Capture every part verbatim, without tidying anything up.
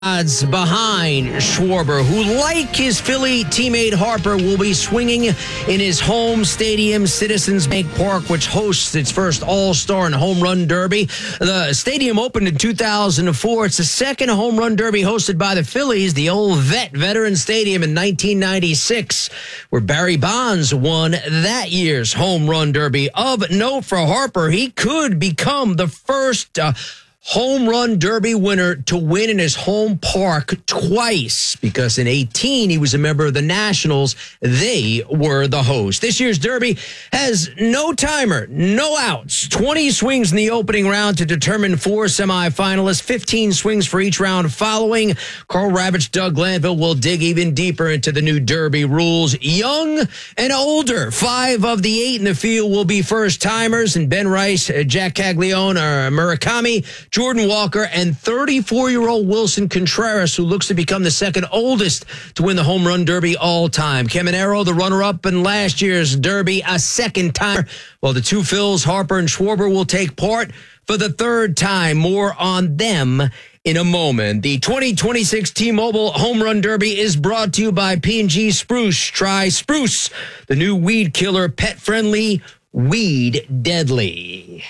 odds behind Schwarber, who, like his Philly teammate Harper, will be swinging in his home stadium, Citizens Bank Park, which hosts its first All-Star and Home Run Derby. The stadium opened in two thousand four. It's the second Home Run Derby hosted by the Phillies, the old Vet Veteran Stadium in nineteen ninety-six, where Barry Bonds won that year's Home Run Derby. Of note for Harper, he could become the first uh, Home Run Derby winner to win in his home park twice, because in eighteen, he was a member of the Nationals. They were the host. This year's Derby has no timer, no outs, twenty swings in the opening round to determine four semifinalists, fifteen swings for each round following. Carl Ravitch, Doug Glanville will dig even deeper into the new Derby rules. Young and older, five of the eight in the field will be first-timers, and Ben Rice, Jack Caglione, or Murakami, Jordan Walker, and thirty-four-year-old Wilson Contreras, who looks to become the second oldest to win the Home Run Derby all time. Caminero, the runner-up in last year's Derby, a second time. Well, the two Phils, Harper and Schwarber, will take part for the third time. More on them in a moment. The twenty twenty-six T-Mobile Home Run Derby is brought to you by P and G Spruce. Try Spruce, the new weed killer, pet-friendly, weed deadly.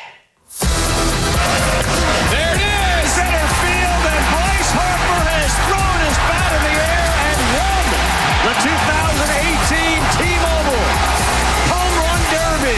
There it is, center field, and Bryce Harper has thrown his bat in the air and won the two thousand eighteen T-Mobile Home Run Derby,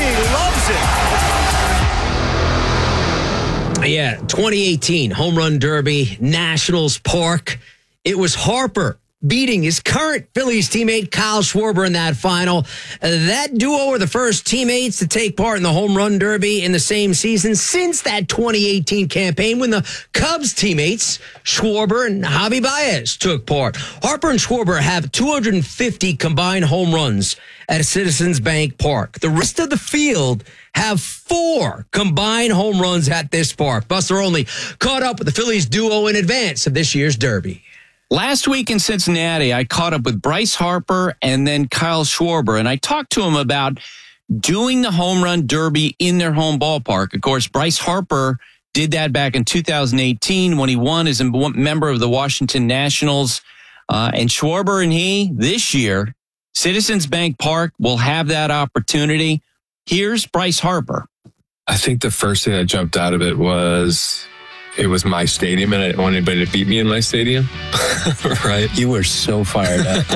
and he loves it. Yeah, twenty eighteen Home Run Derby, Nationals Park. It was Harper beating his current Phillies teammate Kyle Schwarber in that final. Uh, that duo are the first teammates to take part in the Home Run Derby in the same season since that twenty eighteen campaign, when the Cubs teammates Schwarber and Javi Baez took part. Harper and Schwarber have two hundred fifty combined home runs at Citizens Bank Park. The rest of the field have four combined home runs at this park. Buster Olney caught up with the Phillies duo in advance of this year's Derby. Last week in Cincinnati, I caught up with Bryce Harper and then Kyle Schwarber, and I talked to him about doing the Home Run Derby in their home ballpark. Of course, Bryce Harper did that back in two thousand eighteen when he won as a member of the Washington Nationals. Uh, and Schwarber and he, this year, Citizens Bank Park will have that opportunity. Here's Bryce Harper. I think the first thing that jumped out of it was it was my stadium, and I didn't want anybody to beat me in my stadium. Right? You were so fired up.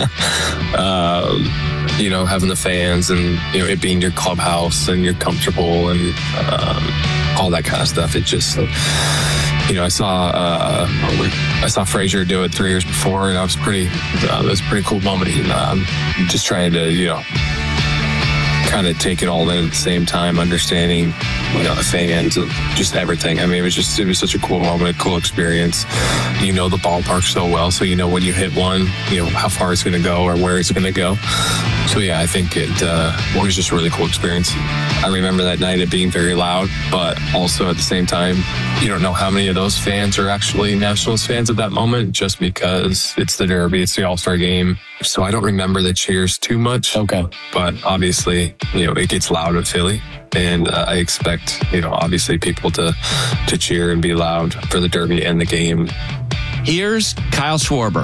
um, you know, having the fans and, you know, it being your clubhouse and you're comfortable and um, all that kind of stuff. It just, you know, I saw uh, I saw Frazier do it three years before, and that was pretty. Uh, that was a pretty cool moment. And, um, just trying to, you know, kind of take it all in at the same time, understanding, you know, the fans and just everything. I mean, it was just, it was such a cool moment, a cool experience. You know the ballpark so well, so you know when you hit one, you know, how far it's going to go or where it's going to go. So, yeah, I think it uh, was just a really cool experience. I remember that night it being very loud, but also at the same time, you don't know how many of those fans are actually Nationals fans at that moment, just because it's the Derby, it's the All-Star game. So I don't remember the cheers too much. Okay. But obviously, you know, it gets loud in Philly. And uh, I expect, you know, obviously people to, to cheer and be loud for the Derby and the game. Here's Kyle Schwarber.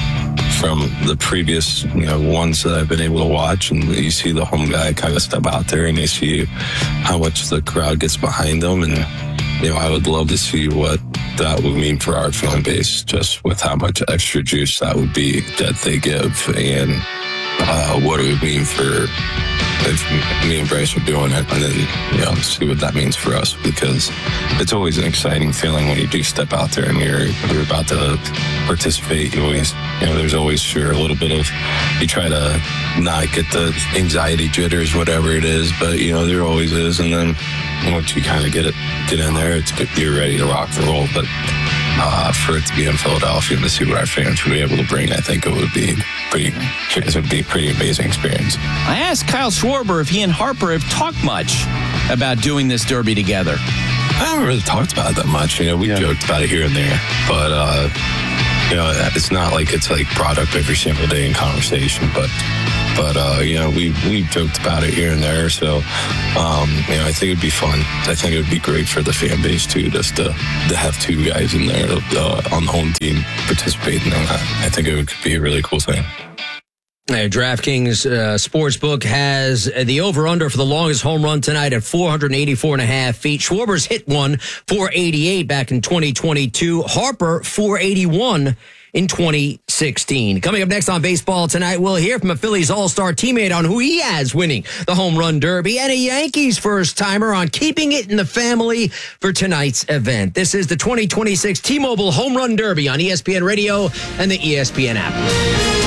From the previous, you know, ones that I've been able to watch, and you see the home guy kind of step out there and you see how much the crowd gets behind them. And, you know, I would love to see what that would mean for our fan base, just with how much extra juice that would be that they give, and uh, what it would mean for if me and Bryce are doing it, and then, you know, see what that means for us, because it's always an exciting feeling when you do step out there and you're you're about to participate. You always, you know, there's always sure a little bit of, you try to not get the anxiety jitters, whatever it is, but, you know, there always is. And then once you kind of get it, get in there, it's you're ready to rock and roll. But uh, for it to be in Philadelphia and to see what our fans would be able to bring, I think it would be pretty, it would be a pretty amazing experience. I asked Kyle Schwarber if he and Harper have talked much about doing this Derby together. I haven't really talked about it that much. You know, we yeah. joked about it here and there, but uh, you know, it's not like it's like brought up every single day in conversation. But but uh, you know, we we joked about it here and there. So, um, you know, I think it'd be fun. I think it would be great for the fan base too, just to to have two guys in there uh, on the home team participating in that. I think it would be a really cool thing. Uh, DraftKings uh, Sportsbook has the over-under for the longest home run tonight at four eighty-four and a half feet. Schwarber's hit one, four eighty-eight back in twenty twenty-two. Harper, four eighty-one in twenty sixteen. Coming up next on Baseball Tonight, we'll hear from a Phillies all-star teammate on who he has winning the Home Run Derby and a Yankees first-timer on keeping it in the family for tonight's event. This is the twenty twenty-six T-Mobile Home Run Derby on E S P N Radio and the E S P N app.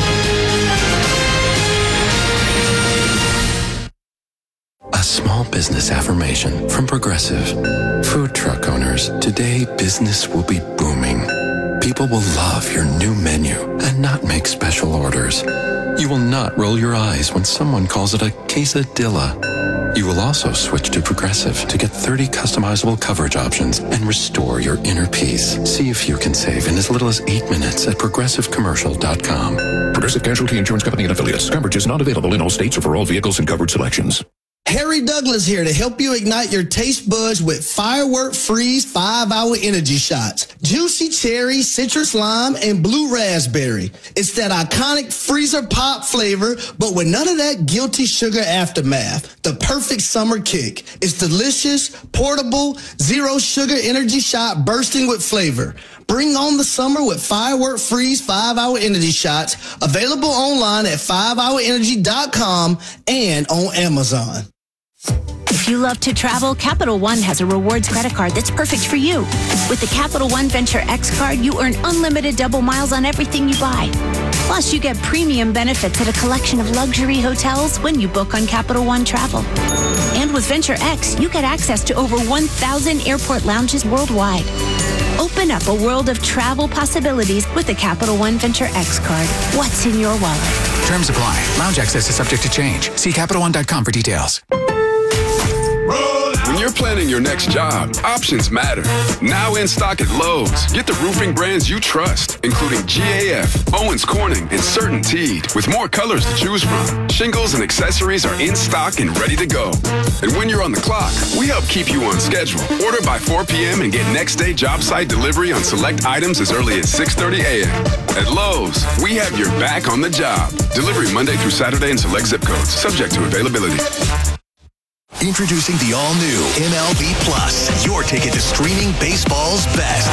A small business affirmation from Progressive. Food truck owners, today business will be booming. People will love your new menu and not make special orders. You will not roll your eyes when someone calls it a quesadilla. You will also switch to Progressive to get thirty customizable coverage options and restore your inner peace. See if you can save in as little as eight minutes at progressive commercial dot com. Progressive Casualty Insurance Company and Affiliates. Coverage is not available in all states or for all vehicles and covered selections. Harry Douglas here to help you ignite your taste buds with Firework Freeze five hour Energy Shots. Juicy cherry, citrus lime, and blue raspberry. It's that iconic freezer pop flavor, but with none of that guilty sugar aftermath. The perfect summer kick. It's delicious, portable, zero sugar energy shot bursting with flavor. Bring on the summer with Firework Freeze five hour Energy Shots. Available online at five hour energy dot com and on Amazon. If you love to travel, Capital One has a rewards credit card that's perfect for you. With the Capital One Venture X card, you earn unlimited double miles on everything you buy. Plus, you get premium benefits at a collection of luxury hotels when you book on Capital One Travel. And with Venture X, you get access to over one thousand airport lounges worldwide. Open up a world of travel possibilities with the Capital One Venture X card. What's in your wallet? Terms apply. Lounge access is subject to change. See Capital One dot com for details. When you're planning your next job, options matter. Now in stock at Lowe's. Get the roofing brands you trust, including G A F, Owens Corning, and CertainTeed, with more colors to choose from. Shingles and accessories are in stock and ready to go. And when you're on the clock, we help keep you on schedule. Order by four p.m. and get next day job site delivery on select items as early as six thirty a.m. At Lowe's, we have your back on the job. Delivery Monday through Saturday in select zip codes, subject to availability. Introducing the all-new M L B Plus, your ticket to streaming baseball's best.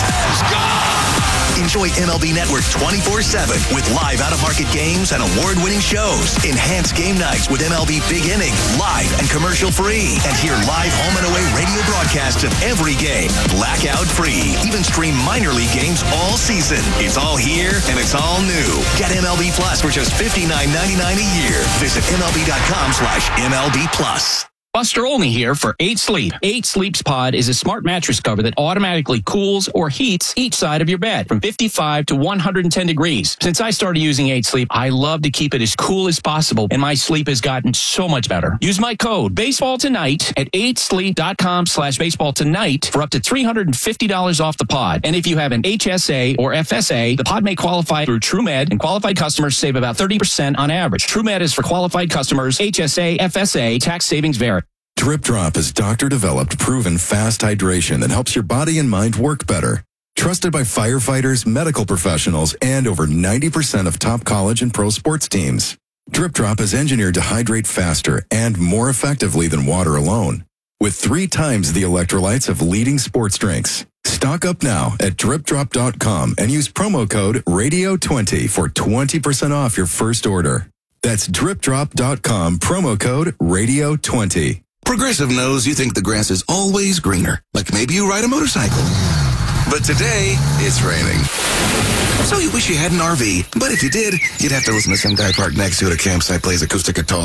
Enjoy M L B Network twenty-four seven with live out-of-market games and award-winning shows. Enhance game nights with M L B Big Inning, live and commercial-free. And hear live home and away radio broadcasts of every game, blackout-free. Even stream minor league games all season. It's all here, and it's all new. Get M L B Plus for just fifty-nine ninety-nine a year. Visit M L B dot com slash M L B Plus. Buster Olney here for eight sleep. eight Sleep's Pod is a smart mattress cover that automatically cools or heats each side of your bed from fifty-five to one hundred ten degrees. Since I started using eight sleep, I love to keep it as cool as possible, and my sleep has gotten so much better. Use my code Baseball Tonight at eight sleep dot com slash baseball tonight for up to three hundred fifty dollars off the pod. And if you have an H S A or F S A, the pod may qualify through TrueMed, and qualified customers save about thirty percent on average. TrueMed is for qualified customers. H S A, F S A, tax savings vary. Drip Drop is doctor-developed, proven fast hydration that helps your body and mind work better. Trusted by firefighters, medical professionals, and over ninety percent of top college and pro sports teams. Drip Drop is engineered to hydrate faster and more effectively than water alone, with three times the electrolytes of leading sports drinks. Stock up now at drip drop dot com and use promo code radio twenty for twenty percent off your first order. That's drip drop dot com, promo code radio twenty. Progressive knows you think the grass is always greener, like maybe you ride a motorcycle. But today, it's raining. So you wish you had an R V, but if you did, you'd have to listen to some guy parked next to it at a campsite plays acoustic guitar.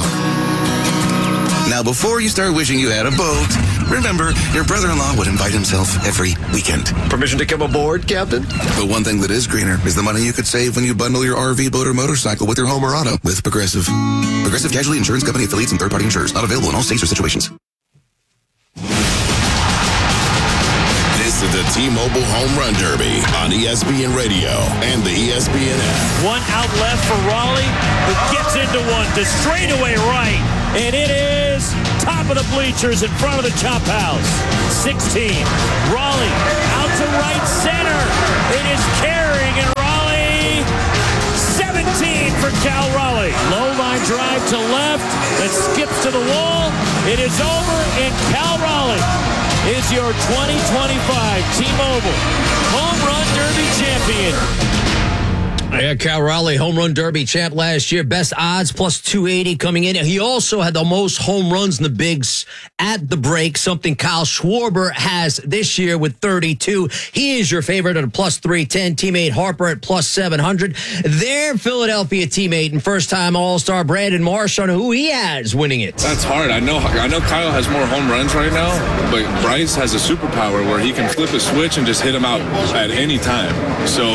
Now, before you start wishing you had a boat, remember, your brother-in-law would invite himself every weekend. Permission to come aboard, Captain? But one thing that is greener is the money you could save when you bundle your R V, boat, or motorcycle with your home or auto with Progressive. Progressive Casualty Insurance Company affiliates and third-party insurers. Not available in all states or situations. This is the T-Mobile Home Run Derby on E S P N Radio and the E S P N app. One out left for Raleigh, who gets into one to straightaway right. And it is top of the bleachers in front of the Chop House. sixteen. Raleigh out to right center. It is carrying and Raleigh. seventeen for Cal Raleigh. Low line drive to left that skips to the wall. It is over and Cal Raleigh is your twenty twenty-five T-Mobile Home Run Derby champion. Yeah, Cal Raleigh, home run derby champ last year. Best odds, plus two eighty coming in. He also had the most home runs in the bigs at the break, something Kyle Schwarber has this year with thirty-two. He is your favorite at a plus three ten. Teammate Harper at plus seven hundred. Their Philadelphia teammate and first-time All-Star Brandon Marsh on who he has winning it. That's hard. I know I know Kyle has more home runs right now, but Bryce has a superpower where he can flip a switch and just hit him out at any time. So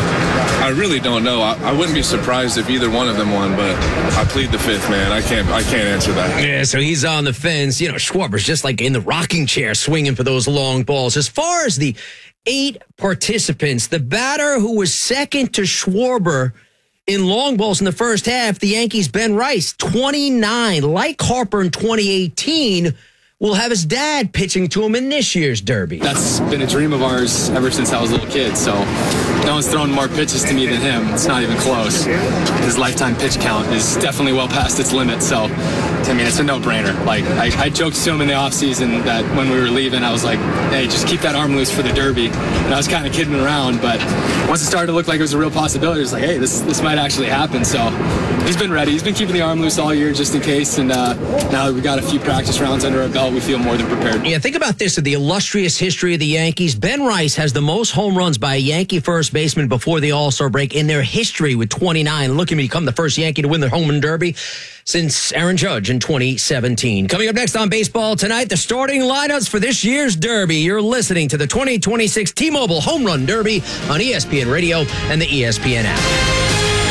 I really don't know. I, I wouldn't be surprised if either one of them won, but I plead the fifth, man. I can't I can't answer that. Yeah, so he's on the fence. You know, Schwarber's just like in the rocking chair swinging for those long balls. As far as the eight participants, the batter who was second to Schwarber in long balls in the first half, the Yankees' Ben Rice, twenty-nine. Like Harper in twenty eighteen, will have his dad pitching to him in this year's Derby. That's been a dream of ours ever since I was a little kid, so no one's thrown more pitches to me than him. It's not even close. His lifetime pitch count is definitely well past its limit, so I mean, it's a no-brainer. Like, I, I joked to him in the offseason that when we were leaving, I was like, hey, just keep that arm loose for the Derby. And I was kind of kidding around, but once it started to look like it was a real possibility, it was like, hey, this this might actually happen. So he's been ready. He's been keeping the arm loose all year just in case, and uh, now that we've got a few practice rounds under our belt, we feel more than prepared. Yeah, think about this. In the illustrious history of the Yankees, Ben Rice has the most home runs by a Yankee first baseman before the All-Star break in their history with twenty-nine. Looking to become the first Yankee to win the home run derby since Aaron Judge in twenty seventeen. Coming up next on Baseball Tonight, the starting lineups for this year's Derby. You're listening to the twenty twenty-six T-Mobile Home Run Derby on E S P N Radio and the E S P N app.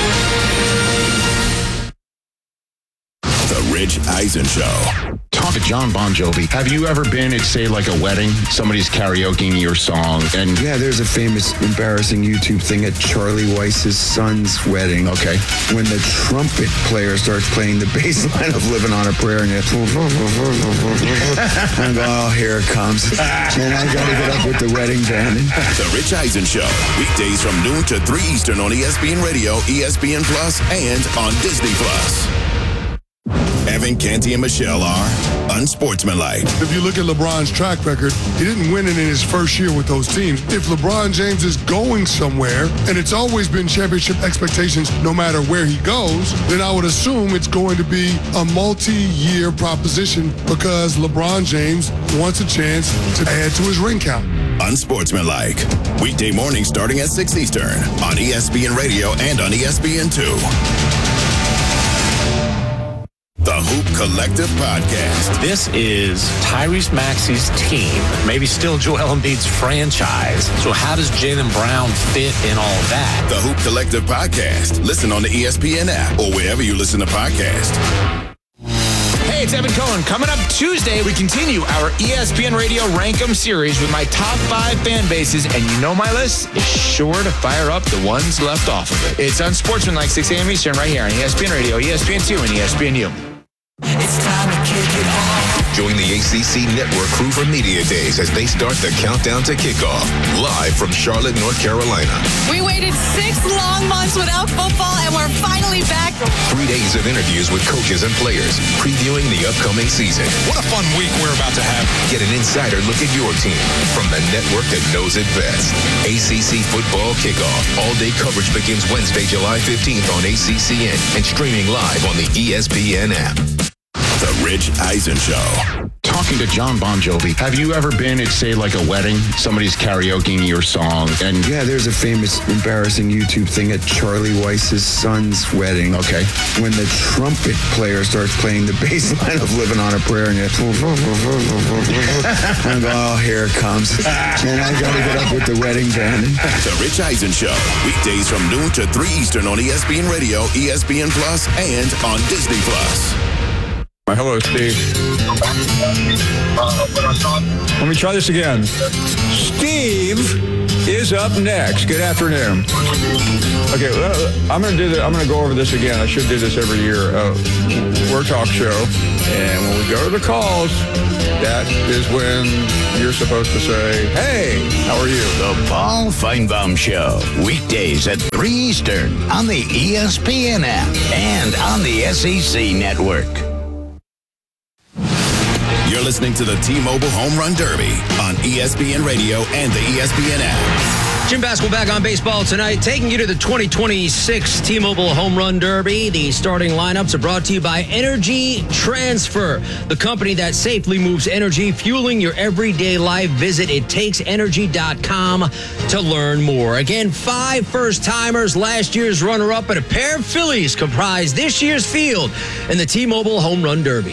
The Rich Eisen Show. Talk to John Bon Jovi. Have you ever been at, say, like a wedding? Somebody's karaokeing your song, and yeah, there's a famous, embarrassing YouTube thing at Charlie Weiss's son's wedding. Okay. When the trumpet player starts playing the bass line of "Living on a Prayer," and you, I go, oh, here it comes. And I got to get up with the wedding band. The Rich Eisen Show. Weekdays from noon to three Eastern on E S P N Radio, E S P N Plus, and on Disney Plus. Evan, Canty, and Michelle are unsportsmanlike. If you look at LeBron's track record, he didn't win it in his first year with those teams. If LeBron James is going somewhere, and it's always been championship expectations no matter where he goes, then I would assume it's going to be a multi-year proposition because LeBron James wants a chance to add to his ring count. Unsportsmanlike. Weekday morning starting at six Eastern on E S P N Radio and on E S P N two. The Hoop Collective Podcast. This is Tyrese Maxey's team, maybe still Joel Embiid's franchise. So how does Jaylen Brown fit in all that? The Hoop Collective Podcast. Listen on the E S P N app or wherever you listen to podcasts. Hey, it's Evan Cohen. Coming up Tuesday, we continue our E S P N Radio Rank 'em series with my top five fan bases, and you know my list is sure to fire up the ones left off of it. It's Unsportsmanlike, six a.m. Eastern, right here on E S P N Radio, E S P N two, and E S P N U. It's time to kick it off. Join the A C C Network crew for Media Days as they start the countdown to kickoff. Live from Charlotte, North Carolina. We waited six long months without football, and we're finally back. Three days of interviews with coaches and players, previewing the upcoming season. What a fun week we're about to have. Get an insider look at your team from the network that knows it best. A C C Football Kickoff. All-day coverage begins Wednesday, July fifteenth on A C C N and streaming live on the E S P N app. The Rich Eisen Show. Talking to John Bon Jovi. Have you ever been at, say, like a wedding? Somebody's karaokeing your song, and yeah, there's a famous, embarrassing YouTube thing at Charlie Weiss's son's wedding. Okay. When the trumpet player starts playing the bass line of "Living on a Prayer," and you, I go, oh, here it comes. And I got to get up with the wedding band. The Rich Eisen Show. Weekdays from noon to three Eastern on E S P N Radio, E S P N Plus, and on Disney Plus. Hello, Steve. Let me try this again. Steve is up next. Good afternoon. Okay, well, I'm going to do that. I'm going to go over this again. I should do this every year. Uh, we're a talk show, and when we go to the calls, that is when you're supposed to say, hey, how are you? The Paul Feinbaum Show, weekdays at three Eastern on the E S P N app and on the S E C network. You're listening to the T-Mobile Home Run Derby on E S P N Radio and the E S P N app. Jim Baskel back on baseball tonight, taking you to the twenty twenty-six T-Mobile Home Run Derby. The starting lineups are brought to you by Energy Transfer, the company that safely moves energy, fueling your everyday life. Visit it takes energy dot com to learn more. Again, five first-timers, last year's runner-up, and a pair of Phillies comprise this year's field in the T-Mobile Home Run Derby.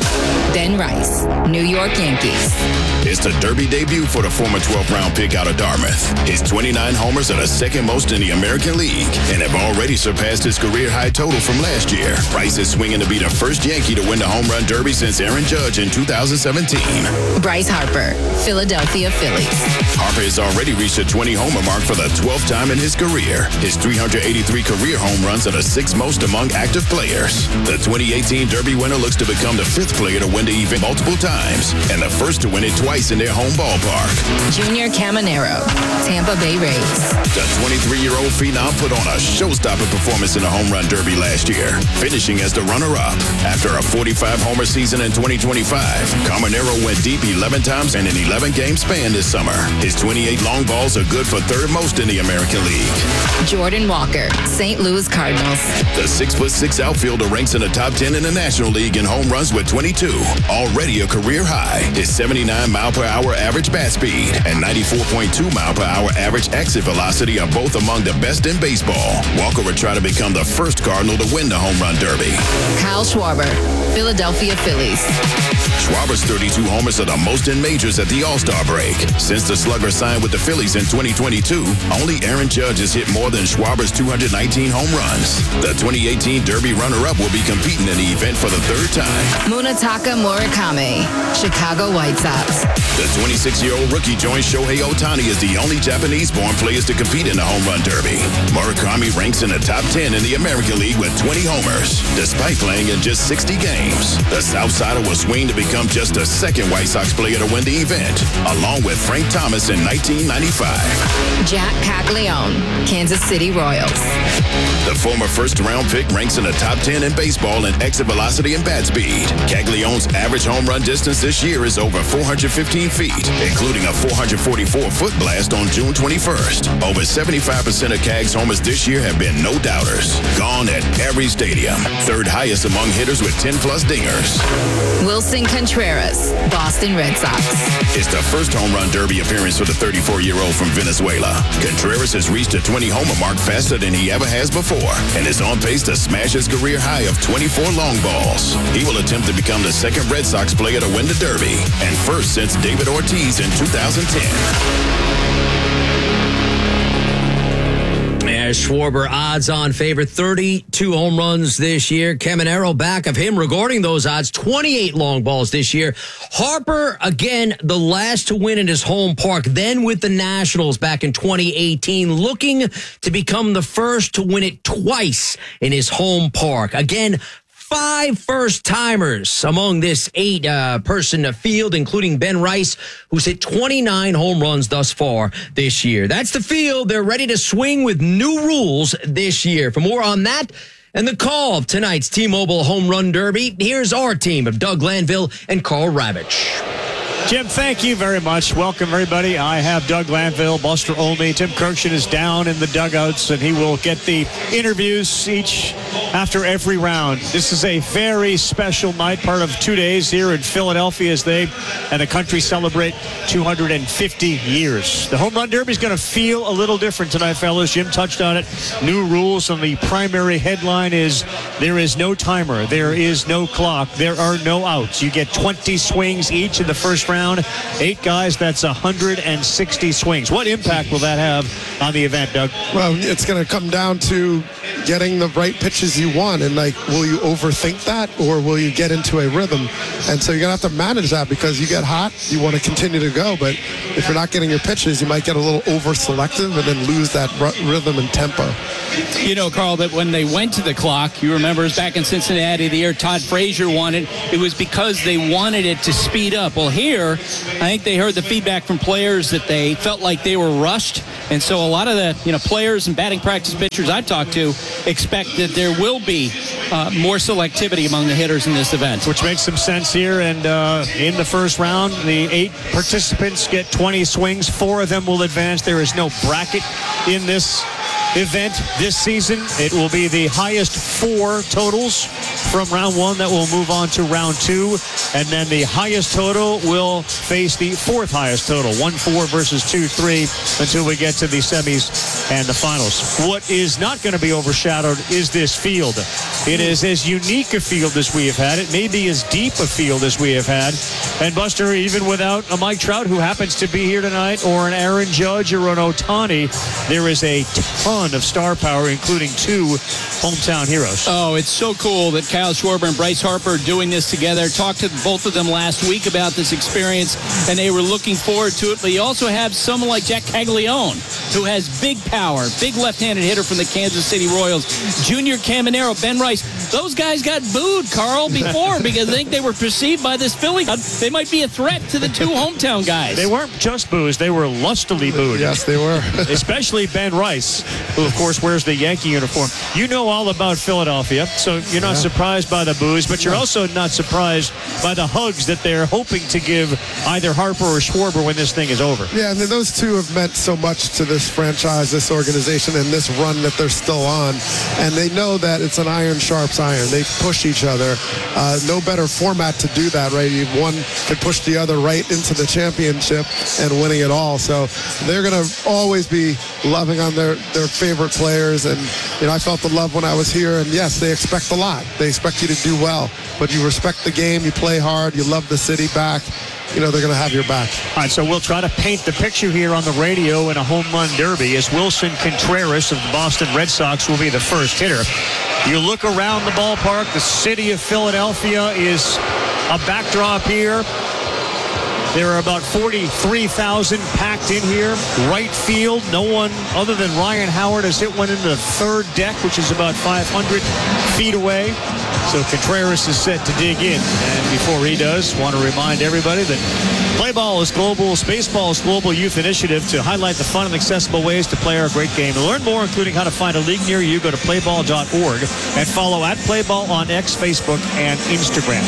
Ben Rice, New York Yankees. It's the Derby debut for the former twelfth round pick out of Dartmouth. His twenty-nine homers are the second most in the American League and have already surpassed his career high total from last year. Rice is swinging to be the first Yankee to win the home run derby since Aaron Judge in two thousand seventeen. Bryce Harper, Philadelphia Phillies. Harper has already reached the twenty homer mark for the twelfth time in his career. His three hundred eighty-three career home runs are the sixth most among active players. The twenty eighteen Derby winner looks to become the fifth player to win the event multiple times and the first to win it twice in their home ballpark. Junior Caminero, Tampa Bay Rays. The twenty-three-year-old phenom put on a show-stopping performance in the home run derby last year, finishing as the runner-up. After a forty-five homer season in twenty twenty-five, Caminero went deep eleven times in an eleven-game span this summer. His twenty-eight long balls are good for third most in the American League. Jordan Walker, Saint Louis Cardinals. The six foot six outfielder ranks in the top ten in the National League in home runs with twenty-two, already a career high. His seventy-nine mile per hour average bat speed and ninety-four point two mile per hour average exit velocity are both among the best in baseball. Walker would try to become the first Cardinal to win the home run derby. Kyle Schwarber, Philadelphia Phillies. Schwarber's thirty-two homers are the most in majors at the All-Star break. Since the slugger signed with the Phillies in twenty twenty-two, only Aaron Judge has hit more than Schwarber's two hundred nineteen home runs. The twenty eighteen Derby runner-up will be competing in the event for the third time. Munetaka Murakami, Chicago White Sox. The twenty-six-year-old rookie joins Shohei Ohtani as the only Japanese-born players to compete in the home run derby. Murakami ranks in the top ten in the American League with twenty homers, despite playing in just sixty games. The Southsider will swing to become just the second White Sox player to win the event, along with Frank Thomas in nineteen ninety-five. Jack Caglione, Kansas City Royals. The former first-round pick ranks in the top ten in baseball in exit velocity and bat speed. Caglione's average home run distance this year is over four hundred fifteen feet, including a four hundred forty-four foot blast on June twenty-first. Over seventy-five percent of Cag's homers this year have been no doubters, gone at every stadium. Third highest among hitters with ten plus dingers. Wilson Contreras, Boston Red Sox. It's the first home run derby appearance for the thirty-four-year-old from Venezuela. Contreras has reached a twenty homer mark faster than he ever has before and is on pace to smash his career high of twenty-four long balls. He will attempt to become the second Red Sox player to win the derby and first since David Ortiz in two thousand ten. Schwarber, odds-on favorite, thirty-two home runs this year. Caminero back of him regarding those odds, twenty-eight long balls this year. Harper, again, the last to win in his home park, then with the Nationals back in twenty eighteen, looking to become the first to win it twice in his home park. Again, five first-timers among this eight-person uh, field, including Ben Rice, who's hit twenty-nine home runs thus far this year. That's the field. They're ready to swing with new rules this year. For more on that and the call of tonight's T-Mobile Home Run Derby, here's our team of Doug Glanville and Carl Ravitch. Jim, thank you very much. Welcome, everybody. I have Doug Glanville, Buster Olney. Tim Kirkshin is down in the dugouts, and he will get the interviews each after every round. This is a very special night, part of two days here in Philadelphia as they and the country celebrate two hundred fifty years. The Home Run Derby is going to feel a little different tonight, fellas. Jim touched on it. New rules, and the primary headline is there is no timer. There is no clock. There are no outs. You get twenty swings each in the first round. Eight guys, that's one hundred sixty swings. What impact will that have on the event, Doug? Well, it's going to come down to getting the right pitches you want. And, like, will you overthink that or will you get into a rhythm? And so you're going to have to manage that because you get hot, you want to continue to go. But if you're not getting your pitches, you might get a little over-selective and then lose that r- rhythm and tempo. You know, Carl, that when they went to the clock, you remember it was back in Cincinnati, the year Todd Frazier won it, it was because they wanted it to speed up. Well, here, I think they heard the feedback from players that they felt like they were rushed. And so a lot of the, you know, players and batting practice pitchers I've talked to expect that there will be uh, more selectivity among the hitters in this event. Which makes some sense here. And uh, in the first round, the eight participants get twenty swings. Four of them will advance. There is no bracket in this event this season. It will be the highest four totals from round one that will move on to round two. And then the highest total will face the fourth highest total, one four versus two three, until we get to the semis and the finals. What is not going to be overshadowed is this field. It is as unique a field as we have had. It may be as deep a field as we have had. And Buster, even without a Mike Trout, who happens to be here tonight, or an Aaron Judge or an Ohtani, there is a ton of star power, including two hometown heroes. Oh, it's so cool that Kyle Schwarber and Bryce Harper are doing this together. Talked to both of them last week about this experience, and they were looking forward to it. But you also have someone like Jack Caglione, who has big power, big left-handed hitter from the Kansas City Royals. Junior Caminero, Ben Rice. Those guys got booed, Carl, before because I think they were perceived by this Philly. They might be a threat to the two hometown guys. They weren't just boos. They were lustily booed. Yes, they were. Especially Ben Rice, who, of course, wears the Yankee uniform. You know all about Philadelphia, so you're not yeah. surprised by the boos, but you're also not surprised by the hugs that they're hoping to give either Harper or Schwarber when this thing is over. Yeah, and those two have meant so much to this franchise, this organization, and this run that they're still on. And they know that it's an iron sharps iron. They push each other. Uh, no better format to do that, right? One can push the other right into the championship and winning it all. So they're going to always be loving on their, their favorite players. And, you know, I felt the love when I was here. And, yes, they expect a lot. They expect you to do well. But you respect the game. You play hard. You love the city back. You know, they're going to have your back. All right, so we'll try to paint the picture here on the radio in a home run derby as Wilson Contreras of the Boston Red Sox will be the first hitter. You look around the ballpark, the city of Philadelphia is a backdrop here. There are about forty-three thousand packed in here. Right field, no one other than Ryan Howard has hit one into the third deck, which is about five hundred feet away. So Contreras is set to dig in. And before he does, want to remind everybody that Play Ball is global. Spaceball is global youth initiative to highlight the fun and accessible ways to play our great game. To learn more, including how to find a league near you, go to play ball dot org and follow at Playball on X, Facebook, and Instagram.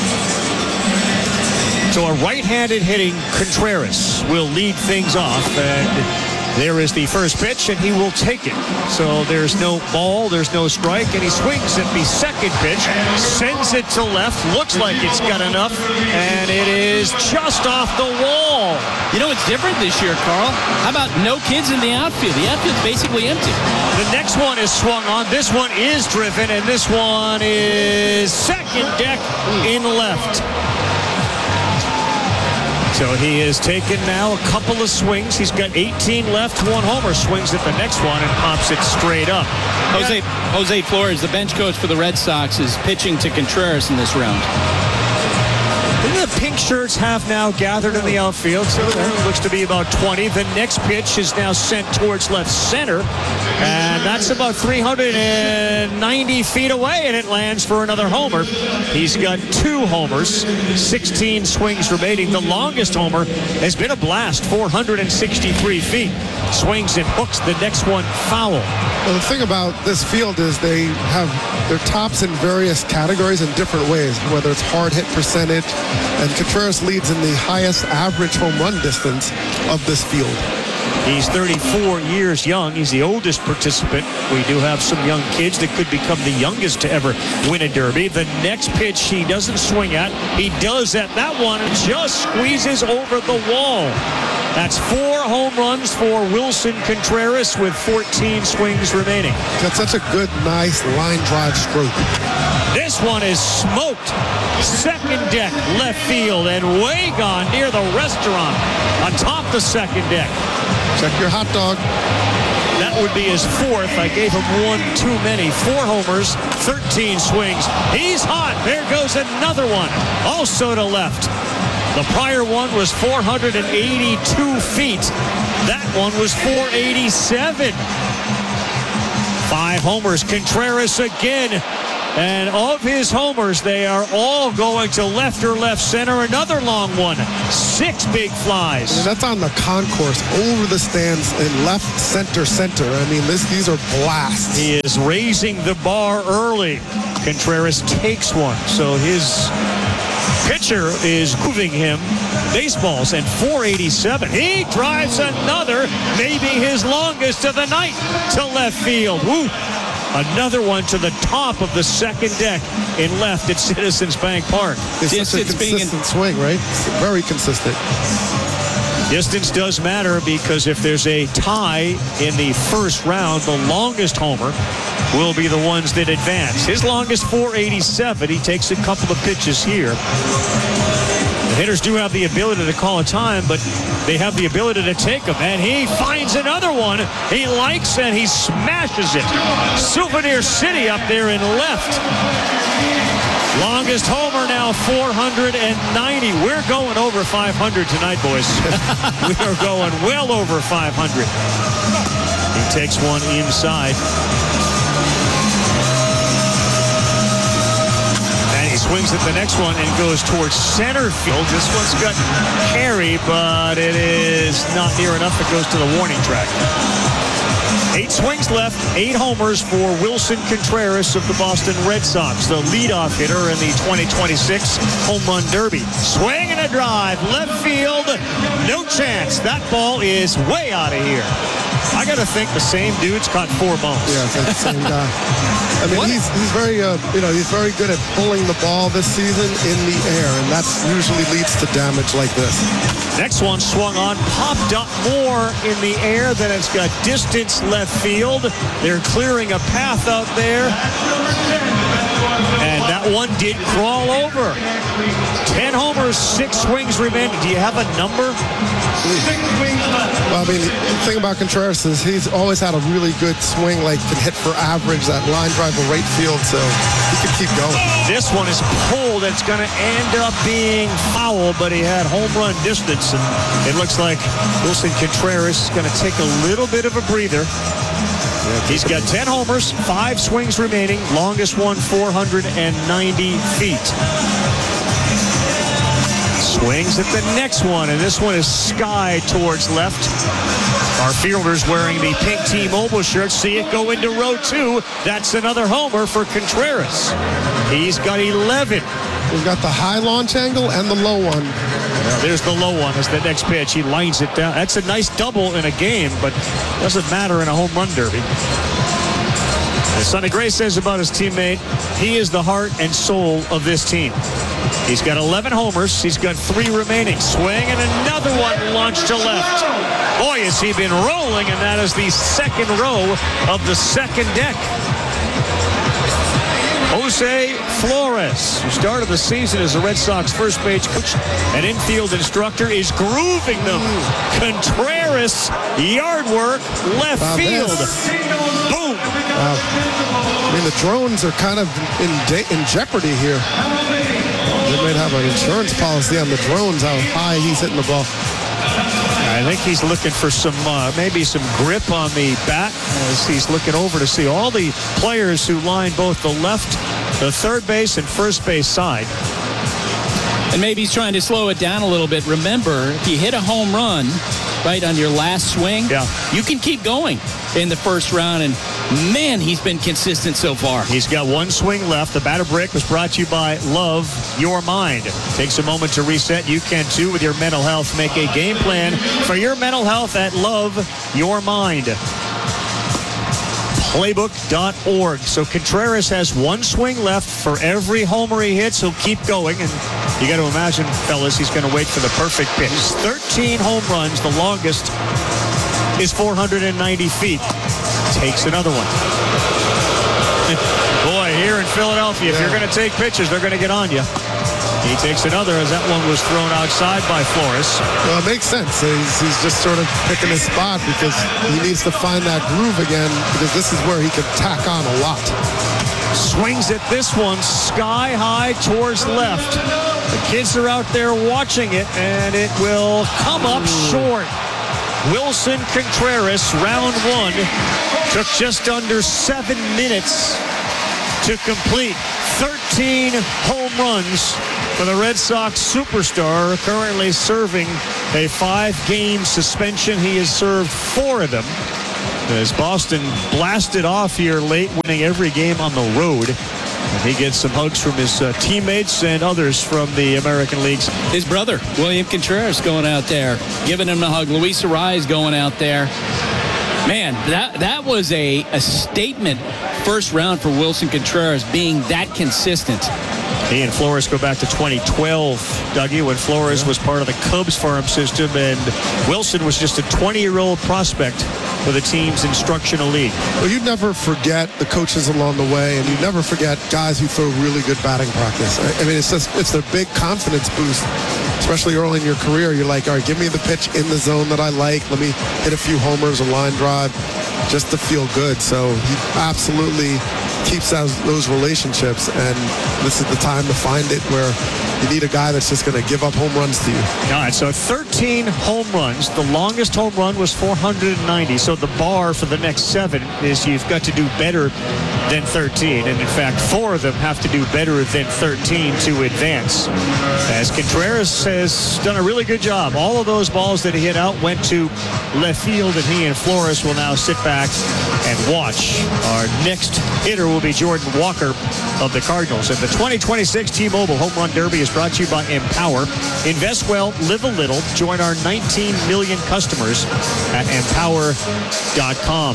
So a right-handed hitting Contreras will lead things off, and there is the first pitch, and he will take it. So there's no ball, there's no strike, and he swings at the second pitch, sends it to left, looks like it's got enough, and it is just off the wall. You know what's different this year, Carl? How about no kids in the outfield? The outfield's basically empty. The next one is swung on. This one is driven, and this one is second deck in left. So he has taken now a couple of swings. He's got eighteen left, one homer, swings at the next one and pops it straight up. Jose, Jose Flores, the bench coach for the Red Sox, is pitching to Contreras in this round. The pink shirts have now gathered in the outfield, so there looks to be about twenty. The next pitch is now sent towards left center, and that's about three hundred ninety feet away, and it lands for another homer. He's got two homers, sixteen swings remaining. The longest homer has been a blast, four hundred sixty-three feet. Swings and hooks the next one foul. Well, the thing about this field is they have their tops in various categories in different ways, whether it's hard hit percentage, and Contreras leads in the highest average home run distance of this field. He's thirty-four years young. He's the oldest participant. We do have some young kids that could become the youngest to ever win a derby. The next pitch he doesn't swing at. He does at that one and just squeezes over the wall. That's four home runs for Wilson Contreras with fourteen swings remaining. Got such a good, nice line drive stroke. This one is smoked. Second deck, left field, and way gone near the restaurant on top the second deck. Check your hot dog. That That would be his fourth. I gave him one too many. Four homers, thirteen swings. He's hot. There goes another one. Also to left. The prior one was four hundred eighty-two feet. That one was four eighty-seven. Five homers. Contreras again. And of his homers, they are all going to left or left center. Another long one. Six big flies. And that's on the concourse, over the stands in left, center, center. I mean, this, these are blasts. He is raising the bar early. Contreras takes one. So his pitcher is moving him baseballs, and four eighty-seven. He drives another, maybe his longest of the night, to left field. Woo! Another one to the top of the second deck in left at Citizens Bank Park. It's such a consistent swing, right? Very consistent. Distance does matter, because if there's a tie in the first round, the longest homer will be the ones that advance. His longest four eighty-seven. He takes a couple of pitches here. The hitters do have the ability to call a time, but they have the ability to take them. And he finds another one he likes, and he smashes it. Souvenir City up there in left. Longest homer now, four hundred ninety. We're going over five hundred tonight, boys. We are going well over five hundred. He takes one inside. Swings at the next one and goes towards center field. This one's got carry, but it is not near enough. It goes to the warning track. Eight swings left, eight homers for Wilson Contreras of the Boston Red Sox, the leadoff hitter in the twenty twenty-six Home Run Derby. Swing and a drive, left field, no chance. That ball is way out of here. I got to think the same dude's caught four balls. Yeah, it's like the same guy. I mean, he's he's very uh, you know he's very good at pulling the ball this season in the air, and that usually leads to damage like this. Next one swung on, popped up more in the air than it's got distance left field. They're clearing a path out there, and that one did crawl over. Ten homers, six swings remaining. Do you have a number? Well, I mean, the thing about Contreras is he's always had a really good swing, like can hit for average, that line drive to right field, so he can keep going. This one is pulled. It's going to end up being foul, but he had home run distance, and it looks like Wilson Contreras is going to take a little bit of a breather. He's got ten homers, five swings remaining, longest one four hundred ninety feet. Swings at the next one, and this one is sky towards left. Our fielders wearing the pink T-Mobile shirt see it go into row two. That's another homer for Contreras. He's got eleven. We've got the high launch angle and the low one. There's the low one as the next pitch. He lines it down. That's a nice double in a game, but doesn't matter in a home run derby. As Sonny Gray says about his teammate, he is the heart and soul of this team. He's got eleven homers. He's got three remaining. Swing and another one launched to left. Boy, has he been rolling, and that is the second row of the second deck. Jose Flores, who started the season as the Red Sox first base coach and infield instructor, is grooving them. Contreras, yard work, left wow, field. Boom. Wow. I mean, the drones are kind of in, in jeopardy here. They might have an insurance policy on the drones, how high he's hitting the ball. I think he's looking for some, uh, maybe some grip on the bat as he's looking over to see all the players who line both the left, the third base, and first base side. And maybe he's trying to slow it down a little bit. Remember, if you hit a home run right on your last swing, yeah. you can keep going in the first round. And man, he's been consistent so far. He's got one swing left. The batter break was brought to you by Love Your Mind. Takes a moment to reset. You can too with your mental health. Make a game plan for your mental health at Love Your Mind. Playbook dot org. So Contreras has one swing left for every homer he hits. He'll keep going, and you got to imagine, fellas, he's going to wait for the perfect pitch. thirteen home runs. The longest is four hundred ninety feet. Takes another one. Boy, here in Philadelphia, if you're going to take pitches, they're going to get on you. He takes another as that one was thrown outside by Flores. Well, it makes sense. He's, he's just sort of picking his spot because he needs to find that groove again because this is where he can tack on a lot. Swings at this one sky high towards left. The kids are out there watching it, and it will come up short. Wilson Contreras, round one, took just under seven minutes to complete. thirteen home runs for the Red Sox superstar, currently serving a five-game suspension. He has served four of them as Boston blasted off here late, winning every game on the road. And he gets some hugs from his uh, teammates and others from the American Leagues. His brother, William Contreras, going out there, giving him a hug. Luis Arraez going out there. Man, that that was a, a statement first round for Wilson Contreras, being that consistent. He and Flores go back to twenty twelve, Dougie, when Flores was part of the Cubs farm system, and Wilson was just a twenty-year-old prospect for the team's instructional league. Well, you never forget the coaches along the way, and you never forget guys who throw really good batting practice. I mean, it's just it's a big confidence boost, especially early in your career. You're like, all right, give me the pitch in the zone that I like. Let me hit a few homers, a line drive, just to feel good. So he absolutely keeps those, those relationships, and this is the time to find it where you need a guy that's just going to give up home runs to you. All right, so thirteen home runs. The longest home run was four hundred ninety. So the bar for the next seven is you've got to do better than thirteen. And in fact, four of them have to do better than thirteen to advance. As Contreras has done a really good job. All of those balls that he hit out went to left field, and he and Flores will now sit back and watch. Our next hitter will be Jordan Walker of the Cardinals. And the twenty twenty-six T-Mobile Home Run Derby is brought to you by Empower. Invest well, live a little. Join our nineteen million customers at empower dot com.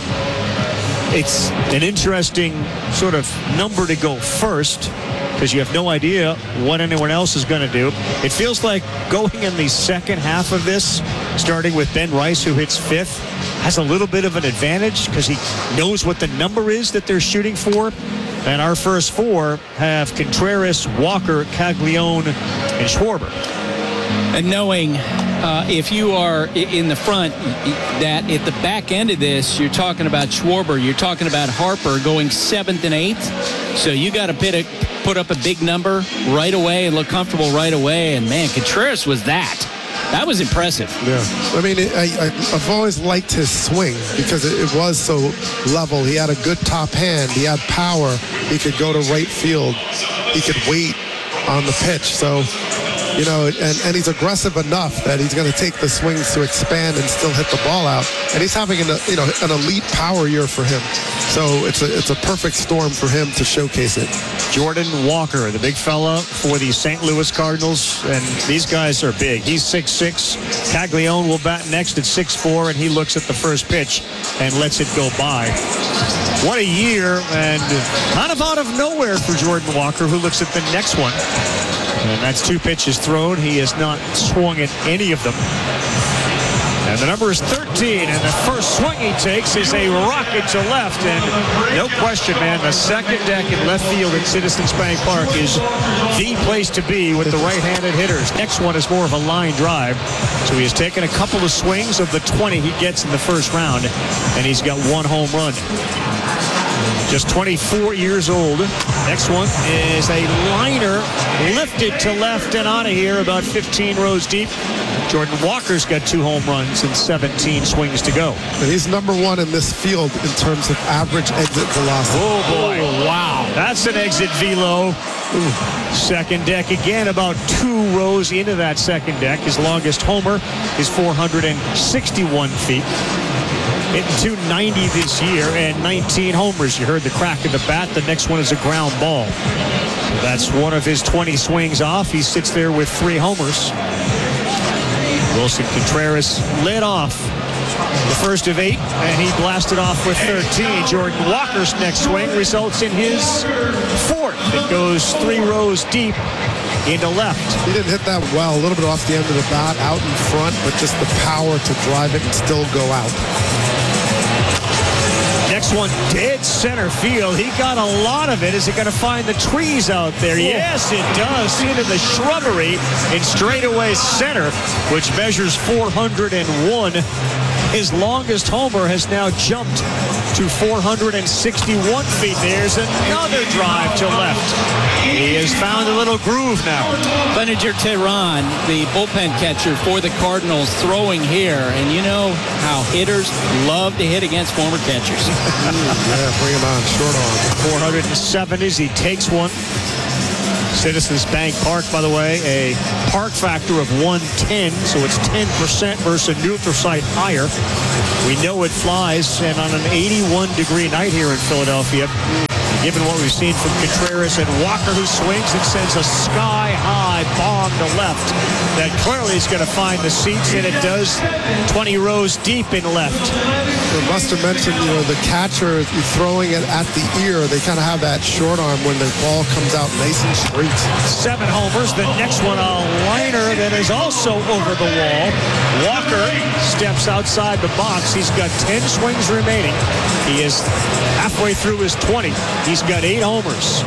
It's an interesting sort of number to go first because you have no idea what anyone else is going to do. It feels like going in the second half of this, starting with Ben Rice, who hits fifth, has a little bit of an advantage because he knows what the number is that they're shooting for. And our first four have Contreras, Walker, Caglione, and Schwarber. And knowing uh, if you are in the front, that at the back end of this, you're talking about Schwarber, you're talking about Harper going seventh and eighth. So you got to put up a big number right away and look comfortable right away. And, man, Contreras was that. That was impressive. Yeah. I mean, it, I, I, I've always liked his swing because it, it was so level. He had a good top hand. He had power. He could go to right field. He could wait on the pitch. So, you know, and, and he's aggressive enough that he's going to take the swings to expand and still hit the ball out. And he's having an, you know, an elite power year for him. So it's a, it's a perfect storm for him to showcase it. Jordan Walker, the big fella for the Saint Louis Cardinals, and these guys are big. He's six six. Caglione will bat next at six four, and he looks at the first pitch and lets it go by. What a year, and kind of out of nowhere for Jordan Walker, who looks at the next one. And that's two pitches thrown. He has not swung at any of them. And the number is thirteen, and the first swing he takes is a rocket to left. And no question, man, the second deck in left field at Citizens Bank Park is the place to be with the right-handed hitters. Next one is more of a line drive. So he has taken a couple of swings of the twenty he gets in the first round, and he's got one home run. Just twenty-four years old. Next one is a liner lifted to left and out of here about fifteen rows deep. Jordan Walker's got two home runs and seventeen swings to go. And he's number one in this field in terms of average exit velocity. Oh, boy. Wow. That's an exit velo. Ooh. Second deck again, about two rows into that second deck. His longest homer is four hundred sixty-one feet. Hitting two ninety this year and nineteen homers. You heard the crack of the bat. The next one is a ground ball. That's one of his twenty swings off. He sits there with three homers. Wilson Contreras led off the first of eight, and he blasted off with thirteen. Jordan Walker's next swing results in his fourth. It goes three rows deep into left. He didn't hit that well. A little bit off the end of the bat, out in front, but just the power to drive it and still go out. Next Takes one dead center field. He got a lot of it. Is it going to find the trees out there? Yes, it does. Into the shrubbery in straightaway center, which measures four hundred one. His longest homer has now jumped to four hundred sixty-one feet. There's another drive to left. He has found a little groove now. Cleninger Tehran, the bullpen catcher for the Cardinals, throwing here. And you know how hitters love to hit against former catchers. Yeah, bring him on. Short arm. four hundred seventies. He takes one. Citizens Bank Park, by the way, a park factor of one ten, so it's ten percent versus a neutral site higher. We know it flies, and on an eighty-one degree night here in Philadelphia, given what we've seen from Contreras and Walker, who swings and sends a sky-high bomb to left that clearly is going to find the seats, and it does, twenty rows deep in left. So Buster mentioned, you know, the catcher throwing it at the ear. They kind of have that short arm when the ball comes out nice and straight. Seven homers. The next one, a liner that is also over the wall. Walker steps outside the box. He's got ten swings remaining. He is halfway through his twenty. He's got eight homers.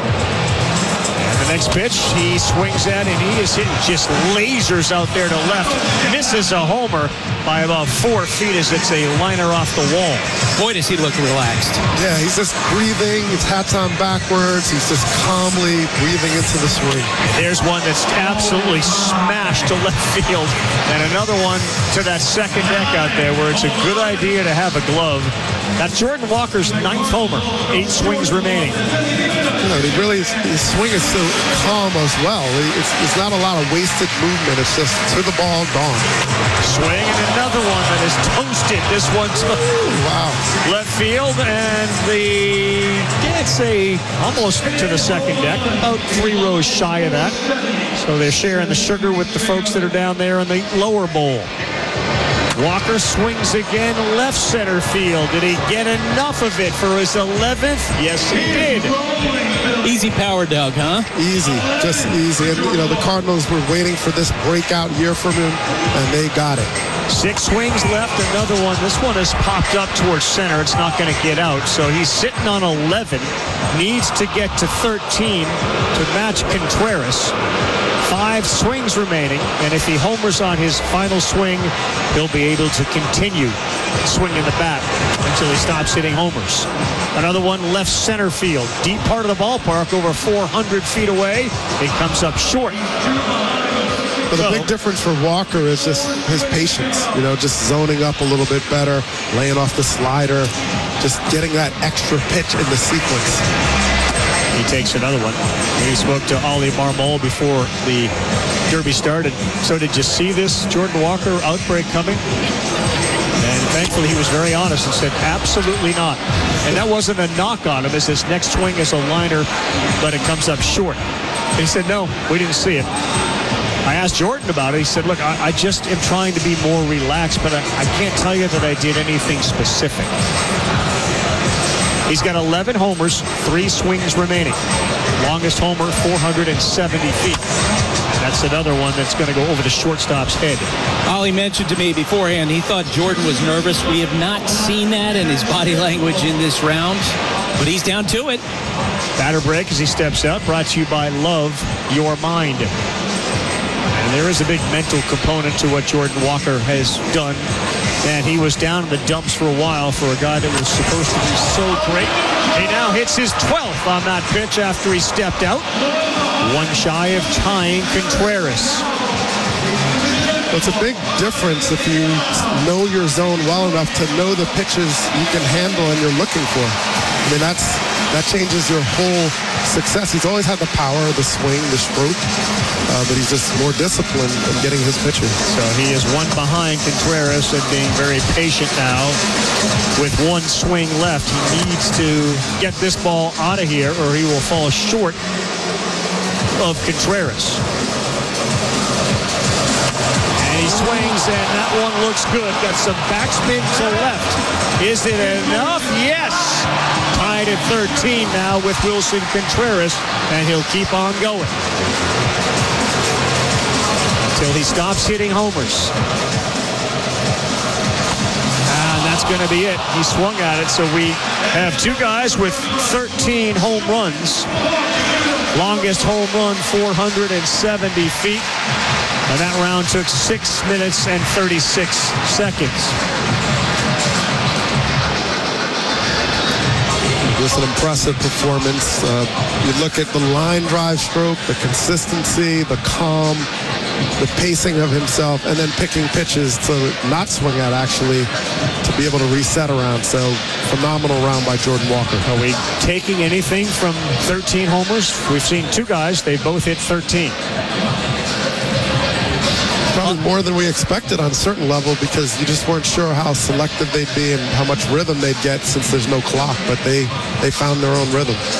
And the next pitch, he swings at, and he is hitting just lasers out there to left. Misses a homer by about four feet as it's a liner off the wall. Boy, does he look relaxed. Yeah, he's just breathing. His hat's on backwards. He's just calmly breathing into the swing. There's one that's absolutely smashed to left field. And another one to that second deck out there where it's a good idea to have a glove. That's Jordan Walker's ninth homer. Eight swings remaining. You know, he really, his swing is so calm as well. It's, it's not a lot of wasted movement. It's just to the ball, gone. Swing and another one that is toasted. This one's wow. Left field, and the it's a almost to the second deck, about three rows shy of that. So they're sharing the sugar with the folks that are down there in the lower bowl. Walker swings again, left center field. Did he get enough of it for his eleventh? Yes, he did. Easy power, Doug, huh? Easy, just easy. And, you know, the Cardinals were waiting for this breakout year from him, and they got it. Six swings left, another one. This one has popped up towards center. It's not going to get out. So he's sitting on eleven. Needs to get to thirteen to match Contreras. Five swings remaining, and if he homers on his final swing, he'll be able to continue swinging the bat until he stops hitting homers. Another one left center field, deep part of the ballpark, over four hundred feet away. It comes up short. But the big difference for Walker is just his patience, you know, just zoning up a little bit better, laying off the slider, just getting that extra pitch in the sequence. He takes another one. We spoke to Ollie Marmol before the Derby started. So did you see this Jordan Walker outbreak coming? And thankfully he was very honest and said, absolutely not. And that wasn't a knock on him, as his next swing is a liner, but it comes up short. And he said, no, we didn't see it. I asked Jordan about it. He said, look, I, I just am trying to be more relaxed, but I, I can't tell you that I did anything specific. He's got eleven homers, three swings remaining. Longest homer, four hundred seventy feet. That's another one that's going to go over the shortstop's head. Ollie mentioned to me beforehand he thought Jordan was nervous. We have not seen that in his body language in this round, but he's down to it. Batter break as he steps out, brought to you by Love Your Mind. And there is a big mental component to what Jordan Walker has done. And he was down in the dumps for a while for a guy that was supposed to be so great. He now hits his twelfth on that pitch after he stepped out. One shy of tying Contreras. It's a big difference if you know your zone well enough to know the pitches you can handle and you're looking for. I mean, that's that changes your whole success. He's always had the power, the swing, the stroke, uh, but he's just more disciplined in getting his pitches. So he is one behind Contreras and being very patient now. With one swing left, he needs to get this ball out of here or he will fall short of Contreras. And he swings, and that one looks good. Got some backspin to left. Is it enough? Yes! Tied at thirteen now with Wilson Contreras, and he'll keep on going until he stops hitting homers. And that that's going to be it. He swung at it, so we have two guys with thirteen home runs. Longest home run, four hundred seventy feet. And that round took six minutes and thirty-six seconds. Just an impressive performance. Uh, you look at the line drive stroke, the consistency, the calm, the pacing of himself, and then picking pitches to not swing at, actually, to be able to reset around. So phenomenal round by Jordan Walker. Are we taking anything from thirteen homers? We've seen two guys. They both hit thirteen. Probably more than we expected on a certain level, because you just weren't sure how selective they'd be and how much rhythm they'd get since there's no clock, but they, they found their own rhythm.